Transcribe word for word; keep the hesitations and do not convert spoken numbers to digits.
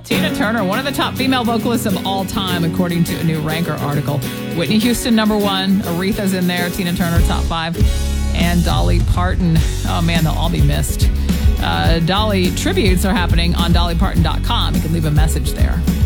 Tina Turner, one of the top female vocalists of all time, according to a new Ranker article. Whitney Houston, number one. Aretha's in there. Tina Turner, top five. And Dolly Parton. Oh, man, they'll all be missed. Uh, Dolly tributes are happening on dolly parton dot com. You can leave a message there.